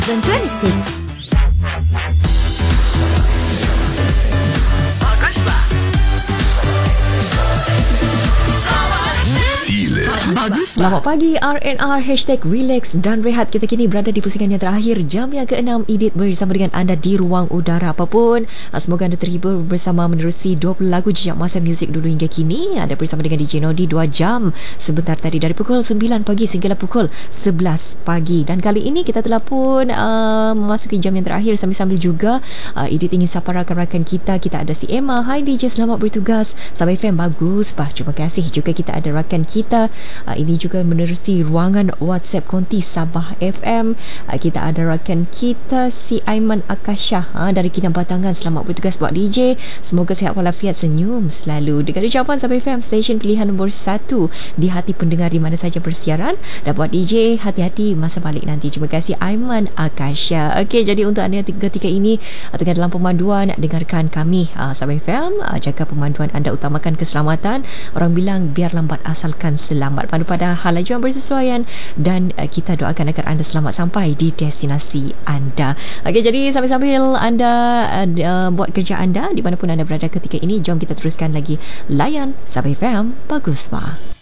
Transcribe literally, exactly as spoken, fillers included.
twenty-six. Bagus. Selamat pagi R and R Hashtag relax dan rehat. Kita kini berada di pusingan yang terakhir, jam yang keenam. Edit bersama dengan anda di ruang udara. Apapun, semoga anda terhibur bersama menerusi dua puluh lagu jejak masa muzik dulu hingga kini. Anda bersama dengan D J Nodi dua jam sebentar tadi, dari pukul sembilan pagi sehingga pukul sebelas pagi. Dan kali ini kita telah pun uh, memasuki jam yang terakhir. Sambil-sambil juga uh, Edit ingin sapa rakan-rakan kita. Kita ada si Emma. Hai D J, selamat bertugas. Sahabat F M, bagus bah, terima kasih. Juga kita ada rakan kita Uh, ini juga menerusi ruangan WhatsApp konti Sabah F M. Uh, kita ada rakan kita si Aiman Akasha uh, dari Kidang Batangan. Selamat bertugas buat D J. Semoga sihat walafiat, senyum selalu. Dengan ucapan Sabah F M, stesen pilihan nombor satu di hati pendengar di mana saja bersiaran. Dan buat D J, hati-hati masa balik nanti. Terima kasih Aiman Akasha. Okey, jadi untuk anda ketika ini uh, tengah dalam pemanduan, dengarkan kami uh, Sabah F M. Uh, jaga pemanduan anda, utamakan keselamatan. Orang bilang biar lambat asalkan selamat. Pandu pada hal laju yang bersesuaian, dan uh, kita doakan agar anda selamat sampai di destinasi anda. Okey, jadi sambil-sambil anda uh, buat kerja anda di mana pun anda berada ketika ini, jom kita teruskan lagi layan Sabah F M. Bagus, Pak.